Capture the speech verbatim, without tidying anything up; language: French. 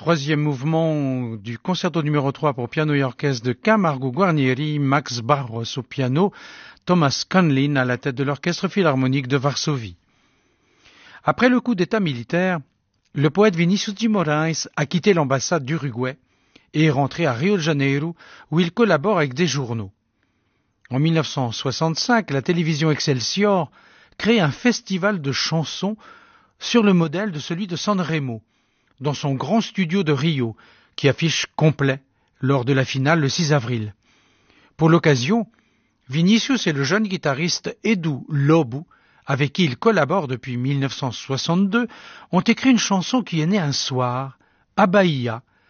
troisième mouvement du concerto numéro trois pour piano et orchestre de Camargo Guarnieri, Max Barros au piano, Thomas Conlin à la tête de l'orchestre philharmonique de Varsovie. Après le coup d'État militaire, le poète Vinícius de Moraes a quitté l'ambassade d'Uruguay et est rentré à Rio de Janeiro où il collabore avec des journaux. En mille neuf cent soixante-cinq, la télévision Excelsior crée un festival de chansons sur le modèle de celui de Sanremo, dans son grand studio de Rio, qui affiche complet lors de la finale le six avril. Pour l'occasion, Vinícius et le jeune guitariste Edu Lobo, avec qui il collabore depuis mille neuf cent soixante-deux, ont écrit une chanson qui est née un soir, à Bahia,